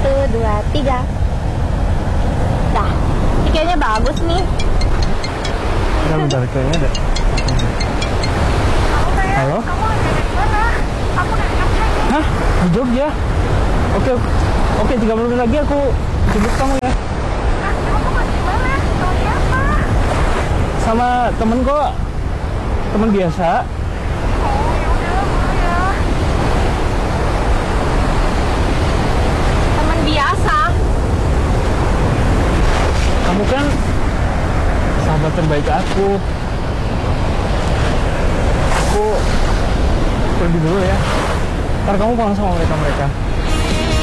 Satu, dua, tiga. Dah, ini kayaknya bagus nih. Bentar, kayaknya ada. Halo? Kamu lagi di mana? Aku udah di Jogja. Hah? Di Jogja? Oke, oke, 30 menit lagi aku jemput kamu ya. Kamu masih di mana? Sama siapa? Sama temen kok. Temen biasa. Oh, yaudah, boleh ya. Teman biasa. Kamu kan sahabat terbaik aku. Aku pergi dulu ya. Ntar kamu pulang sama mereka-mereka.